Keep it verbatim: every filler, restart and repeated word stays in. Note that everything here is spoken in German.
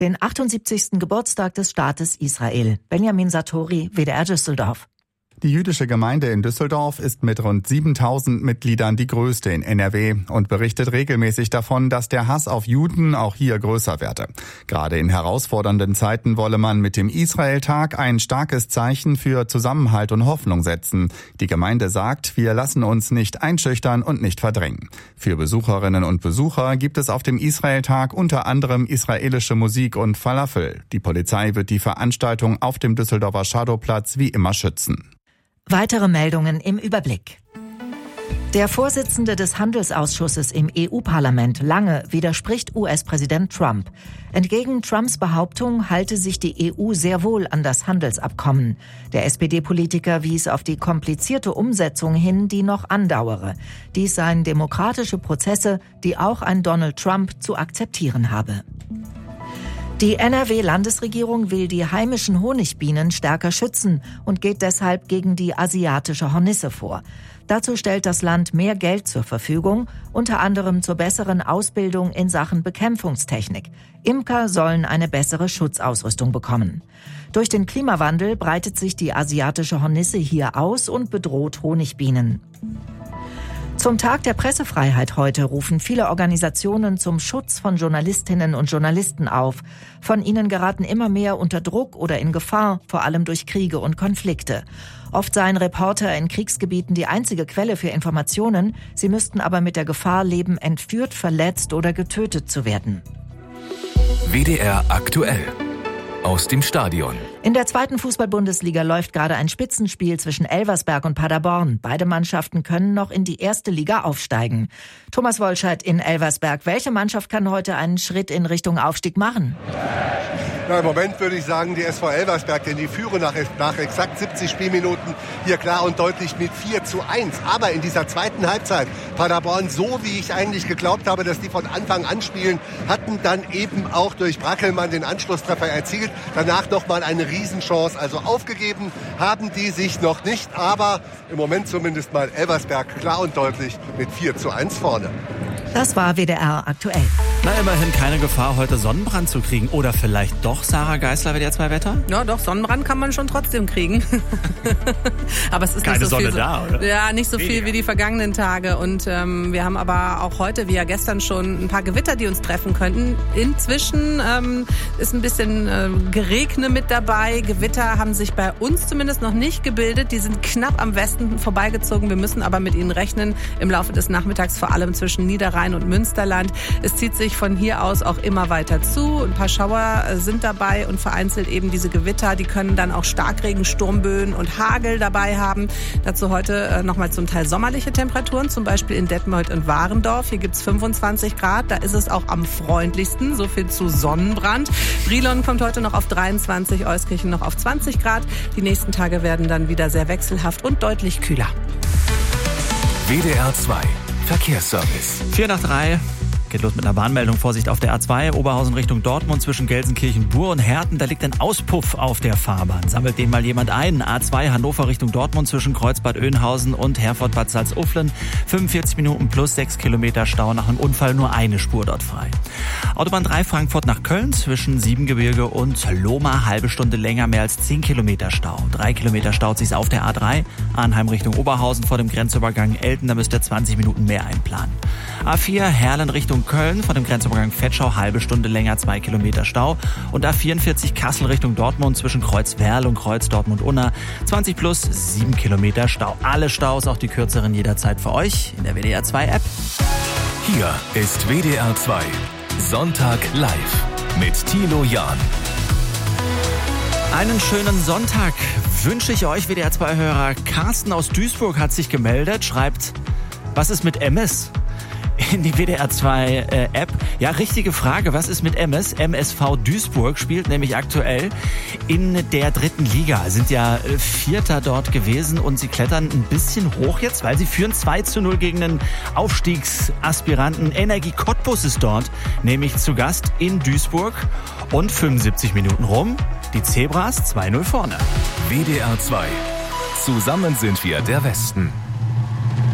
den achtundsiebzigsten Geburtstag des Staates Israel. Benjamin Satori, W D R Düsseldorf. Die jüdische Gemeinde in Düsseldorf ist mit rund siebentausend Mitgliedern die größte in N R W und berichtet regelmäßig davon, dass der Hass auf Juden auch hier größer werde. Gerade in herausfordernden Zeiten wolle man mit dem Israel-Tag ein starkes Zeichen für Zusammenhalt und Hoffnung setzen. Die Gemeinde sagt, wir lassen uns nicht einschüchtern und nicht verdrängen. Für Besucherinnen und Besucher gibt es auf dem Israel-Tag unter anderem israelische Musik und Falafel. Die Polizei wird die Veranstaltung auf dem Düsseldorfer Schadowplatz wie immer schützen. Weitere Meldungen im Überblick. Der Vorsitzende des Handelsausschusses im E U-Parlament, Lange, widerspricht U S-Präsident Trump. Entgegen Trumps Behauptung halte sich die E U sehr wohl an das Handelsabkommen. Der S P D-Politiker wies auf die komplizierte Umsetzung hin, die noch andauere. Dies seien demokratische Prozesse, die auch ein Donald Trump zu akzeptieren habe. Die N R W-Landesregierung will die heimischen Honigbienen stärker schützen und geht deshalb gegen die asiatische Hornisse vor. Dazu stellt das Land mehr Geld zur Verfügung, unter anderem zur besseren Ausbildung in Sachen Bekämpfungstechnik. Imker sollen eine bessere Schutzausrüstung bekommen. Durch den Klimawandel breitet sich die asiatische Hornisse hier aus und bedroht Honigbienen. Zum Tag der Pressefreiheit heute rufen viele Organisationen zum Schutz von Journalistinnen und Journalisten auf. Von ihnen geraten immer mehr unter Druck oder in Gefahr, vor allem durch Kriege und Konflikte. Oft seien Reporter in Kriegsgebieten die einzige Quelle für Informationen. Sie müssten aber mit der Gefahr leben, entführt, verletzt oder getötet zu werden. W D R aktuell. Aus dem Stadion. In der zweiten Fußball-Bundesliga läuft gerade ein Spitzenspiel zwischen Elversberg und Paderborn. Beide Mannschaften können noch in die erste Liga aufsteigen. Thomas Wolschert in Elversberg. Welche Mannschaft kann heute einen Schritt in Richtung Aufstieg machen? Ja, im Moment würde ich sagen, die S V Elversberg, denn die führen nach, nach exakt siebzig Spielminuten hier klar und deutlich mit vier zu eins. Aber in dieser zweiten Halbzeit, Paderborn, so wie ich eigentlich geglaubt habe, dass die von Anfang an spielen, hatten dann eben auch durch Brackelmann den Anschlusstreffer erzielt. Danach nochmal eine Riesenchance. Also aufgegeben haben die sich noch nicht, aber im Moment zumindest mal Elversberg klar und deutlich mit vier zu eins vorne. Das war W D R aktuell. Na, immerhin keine Gefahr, heute Sonnenbrand zu kriegen. Oder vielleicht doch, Sarah Geisler, W D R zwei Wetter? Ja, doch, Sonnenbrand kann man schon trotzdem kriegen. Aber es ist keine nicht so Sonne viel, da, oder? Ja, nicht so Weniger. viel wie die vergangenen Tage. Und ähm, wir haben aber auch heute, wie ja gestern schon, ein paar Gewitter, die uns treffen könnten. Inzwischen ähm, ist ein bisschen äh, Geregne mit dabei. Gewitter haben sich bei uns zumindest noch nicht gebildet. Die sind knapp am Westen vorbeigezogen. Wir müssen aber mit ihnen rechnen im Laufe des Nachmittags, vor allem zwischen Niederrhein und Münsterland. Es zieht sich von hier aus auch immer weiter zu. Ein paar Schauer sind dabei und vereinzelt eben diese Gewitter. Die können dann auch Starkregen, Sturmböen und Hagel dabei haben. Dazu heute nochmal zum Teil sommerliche Temperaturen, zum Beispiel in Detmold und Warendorf. Hier gibt es fünfundzwanzig Grad. Da ist es auch am freundlichsten. So viel zu Sonnenbrand. Brilon kommt heute noch auf dreiundzwanzig, Euskirchen noch auf zwanzig Grad. Die nächsten Tage werden dann wieder sehr wechselhaft und deutlich kühler. W D R zwei Verkehrsservice. vier nach drei. Geht los mit einer Warnmeldung. Vorsicht auf der A zwei, Oberhausen Richtung Dortmund zwischen Gelsenkirchen-Bur und Herten. Da liegt ein Auspuff auf der Fahrbahn. Sammelt den mal jemand ein. A zwei, Hannover Richtung Dortmund zwischen Kreuzbad Oeynhausen und Herford-Bad Salzuflen. fünfundvierzig Minuten plus sechs Kilometer Stau. Nach einem Unfall nur eine Spur dort frei. Autobahn drei, Frankfurt nach Köln zwischen Siebengebirge und Lohmar. Halbe Stunde länger, mehr als zehn Kilometer Stau. Drei Kilometer staut sich's auf der A drei. Arnheim Richtung Oberhausen vor dem Grenzübergang Elten. Da müsst ihr zwanzig Minuten mehr einplanen. A vier, Herlen Richtung Köln, vor dem Grenzübergang Vetschau, halbe Stunde länger, zwei Kilometer Stau. Und A vierundvierzig, Kassel Richtung Dortmund, zwischen Kreuzwerl und Kreuz Dortmund-Unna, zwanzig plus, sieben Kilometer Stau. Alle Staus, auch die kürzeren, jederzeit für euch in der W D R zwei App. Hier ist W D R zwei Sonntag live mit Thilo Jahn. Einen schönen Sonntag wünsche ich euch, W D R zwei Hörer. Carsten aus Duisburg hat sich gemeldet, schreibt, was ist mit M S? In die W D R zwei äh, App. Ja, richtige Frage. Was ist mit M S? M S V Duisburg spielt nämlich aktuell in der dritten Liga. Sind ja äh, Vierter dort gewesen und sie klettern ein bisschen hoch jetzt, weil sie führen zwei zu null gegen einen Aufstiegsaspiranten. Energie Cottbus ist dort, nämlich zu Gast in Duisburg. Und fünfundsiebzig Minuten rum. Die Zebras zwei null vorne. W D R zwei. Zusammen sind wir der Westen.